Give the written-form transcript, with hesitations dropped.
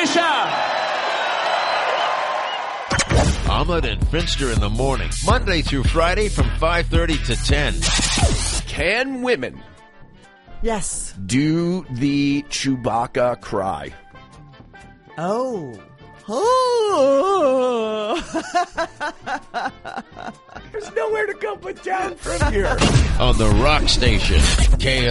Patricia. Ahmed and Finster in the morning, Monday through Friday from 5:30 to 10. Can women Yes. do the Chewbacca cry? Oh. Oh. There's nowhere to go but down from here. On the Rock Station,